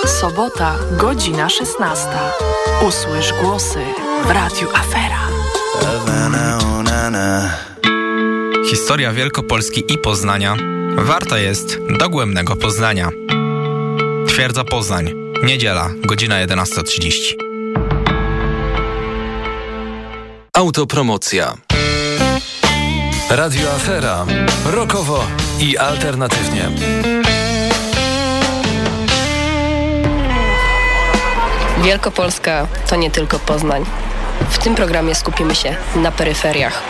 Sobota, godzina 16. Usłysz głosy w Radiu Afera. Historia Wielkopolski i Poznania warta jest dogłębnego poznania. Twierdza Poznań, niedziela, godzina 11:30. Autopromocja. Radio Afera. Rockowo i alternatywnie. Wielkopolska to nie tylko Poznań. W tym programie skupimy się na peryferiach.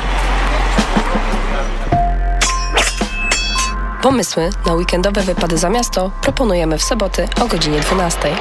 Pomysły na weekendowe wypady za miasto proponujemy w soboty o godzinie 12:00.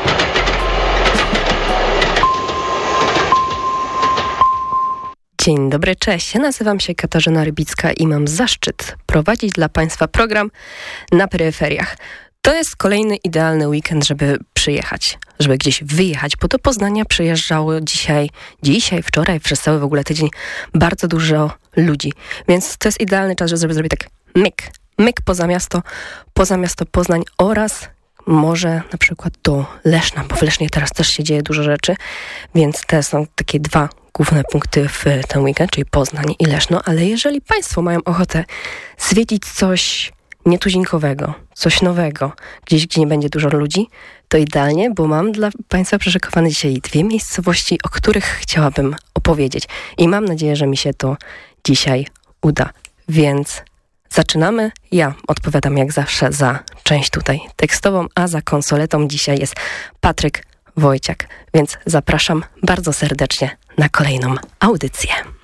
Dzień dobry, cześć. Ja nazywam się Katarzyna Rybicka i mam zaszczyt prowadzić dla Państwa program na peryferiach. To jest kolejny idealny weekend, żeby przyjechać, żeby gdzieś wyjechać, bo do Poznania przyjeżdżało dzisiaj, wczoraj, przez cały w ogóle tydzień bardzo dużo ludzi. Więc to jest idealny czas, żeby zrobić tak myk poza miasto Poznań oraz może na przykład do Leszna, bo w Lesznie teraz też się dzieje dużo rzeczy, więc te są takie dwa główne punkty w ten weekend, czyli Poznań i Leszno, ale jeżeli Państwo mają ochotę zwiedzić coś nietuzinkowego, coś nowego, gdzieś, gdzie nie będzie dużo ludzi, to idealnie, bo mam dla Państwa przyszykowane dzisiaj 2 miejscowości, o których chciałabym opowiedzieć. I mam nadzieję, że mi się to dzisiaj uda. Więc zaczynamy. Ja odpowiadam jak zawsze za część tutaj tekstową, a za konsoletą dzisiaj jest Patryk Wojciak. Więc zapraszam bardzo serdecznie na kolejną audycję.